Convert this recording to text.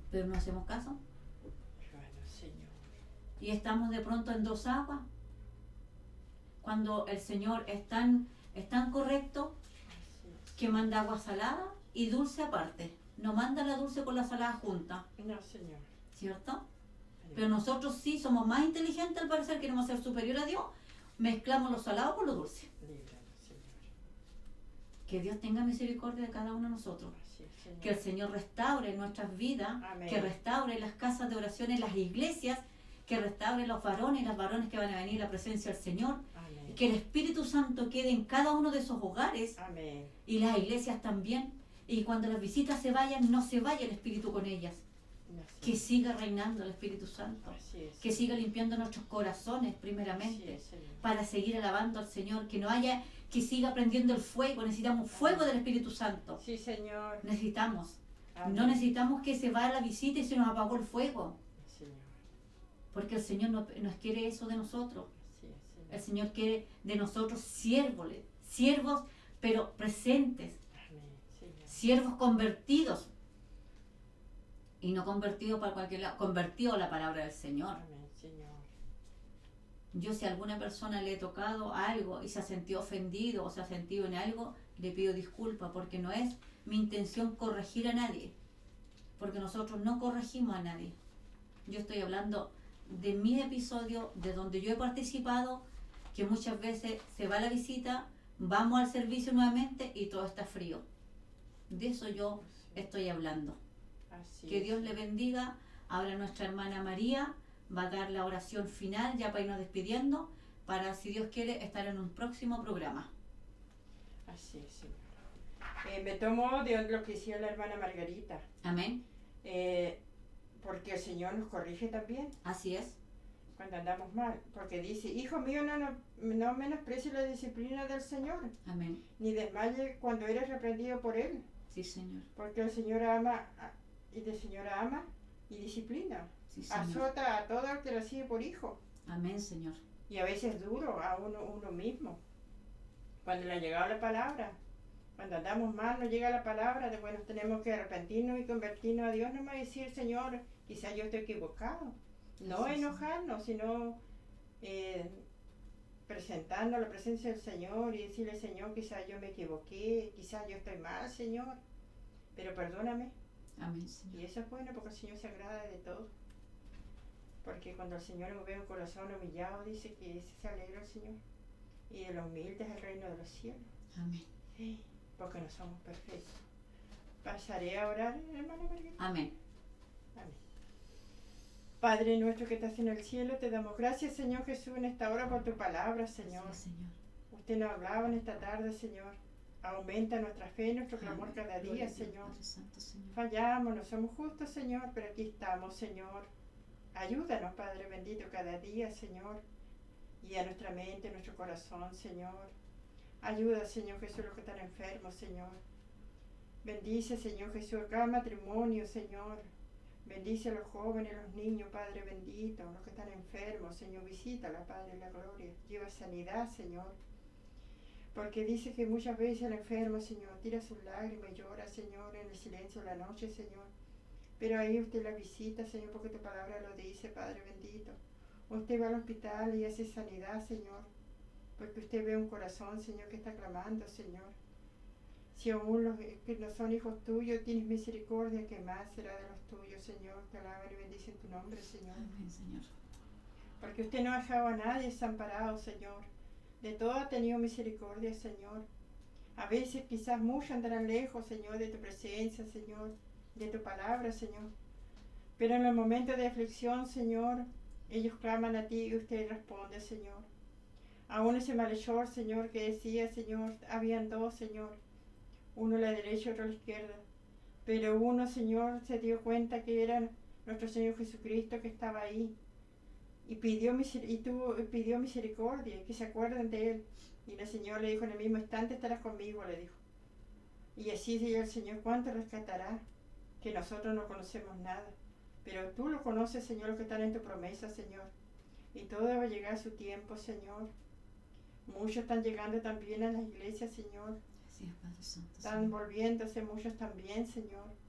pero no hacemos caso. Bueno, Señor. Y estamos de pronto en dos aguas, cuando el Señor es tan correcto que manda agua salada y dulce aparte. No manda la dulce con la salada junta. No, Señor. ¿Cierto? Pero nosotros sí somos más inteligentes, al parecer queremos ser superior a Dios. Mezclamos lo salado con lo dulce. Líbranos, Señor. Que Dios tenga misericordia de cada uno de nosotros. Así es, Señor. Que el Señor restaure nuestras vidas. Amén. Que restaure las casas de oración en las iglesias. Que restaure los varones y las varones que van a venir a la presencia del Señor. Amén. Que el Espíritu Santo quede en cada uno de esos hogares. Amén. Y las iglesias también. Y cuando las visitas se vayan, no se vaya el Espíritu con ellas. No, Que siga reinando el Espíritu Santo. Así es, Que Señor. siga limpiando nuestros corazones Así primeramente. es, Señor. Para seguir alabando al Señor. Que no haya, que siga prendiendo el fuego. Necesitamos fuego del Espíritu Santo. Sí, Señor. Necesitamos. Amén. No necesitamos que se vaya la visita y se nos apagó el fuego. Señor. Porque el Señor no quiere eso de nosotros. Así es, Señor. El Señor quiere de nosotros siervos, pero presentes. Amén, Señor. Siervos convertidos. Y no convertidos para cualquier lado. Convertidos a la palabra del Señor. Amén, Señor. Yo, si a alguna persona le he tocado algo y se ha sentido ofendido o se ha sentido en algo, le pido disculpas, porque no es mi intención corregir a nadie, porque nosotros no corregimos a nadie. Yo estoy hablando de mis episodios, de donde yo he participado, que muchas veces se va la visita, vamos al servicio nuevamente y todo está frío. De eso yo estoy hablando. Así Que es. Dios le bendiga. Ahora nuestra hermana María va a dar la oración final ya para irnos despidiendo, para, si Dios quiere, estar en un próximo programa. Así es, Señor. Me tomo de lo que decía la hermana Margarita, Amén. porque el Señor nos corrige también Así es. cuando andamos mal, porque dice, hijo mío, no menosprecies la disciplina del Señor, Amén. ni desmaye cuando eres reprendido por Él, Sí, Señor. porque el Señor ama y disciplina, Sí, Señor. azota a todo el que recibe por hijo, Amén, Señor. y a veces duro a uno mismo, cuando le ha llegado la palabra. Cuando andamos mal, nos llega la palabra de bueno, tenemos que arrepentirnos y convertirnos a Dios, no me va a decir, Señor, quizás yo estoy equivocado. No Sí, enojarnos, sino presentarnos a la presencia del Señor y decirle, Señor, quizás yo me equivoqué, quizás yo estoy mal, Señor, pero perdóname. Amén, Señor. Y eso es bueno porque el Señor se agrada de todo. Porque cuando el Señor nos ve un corazón humillado, dice que se alegra el Señor. Y de los humildes es el reino de los cielos. Amén. Sí, porque no somos perfectos. Pasaré a orar, hermana Margarita. Amén. Amén. Padre nuestro que estás en el cielo, te damos gracias, Señor Jesús, en esta hora por tu palabra, Señor. Sí, Señor. Usted nos hablaba en esta tarde, Señor. Aumenta nuestra fe, nuestro clamor Amén. cada Gloria día, a Dios, Señor. Padre Santo, Señor. Fallamos, no somos justos, Señor, pero aquí estamos, Señor. Ayúdanos, Padre bendito, cada día, Señor. Y a nuestra mente, nuestro corazón, Señor. Ayuda, Señor Jesús, los que están enfermos, Señor. Bendice, Señor Jesús, cada matrimonio, Señor. Bendice a los jóvenes, a los niños, Padre bendito, los que están enfermos, Señor. Visítala, Padre de la gloria. Lleva sanidad, Señor. Porque dice que muchas veces el enfermo, Señor, tira sus lágrimas y llora, Señor, en el silencio de la noche, Señor. Pero ahí usted la visita, Señor, porque tu palabra lo dice, Padre bendito. Usted va al hospital y hace sanidad, Señor. Porque usted ve un corazón, Señor, que está clamando, Señor. Si aún los que no son hijos tuyos, tienes misericordia, que más será de los tuyos, Señor. Te alaban y bendicen tu nombre, Señor. Amén, Señor. Porque usted no ha dejado a nadie desamparado, Señor. De todo ha tenido misericordia, Señor. A veces quizás muchos andarán lejos, Señor, de tu presencia, Señor, de tu palabra, Señor. Pero en los momentos de aflicción, Señor, ellos claman a ti y usted responde, Señor. Aún ese malhechor, Señor, que decía, Señor, habían dos, Señor, uno a la derecha y otro a la izquierda. Pero uno, Señor, se dio cuenta que era nuestro Señor Jesucristo que estaba ahí. Y pidió misericordia, que se acuerden de Él. Y el Señor le dijo, en el mismo instante estarás conmigo, le dijo. Y así dijo el Señor, ¿cuánto rescatará? Que nosotros no conocemos nada. Pero tú lo conoces, Señor, los que están en tu promesa, Señor. Y todo va a llegar a su tiempo, Señor. Muchos están llegando también a las iglesias, Señor. Así es, Padre Santo, Están Señor. volviéndose muchos también, Señor.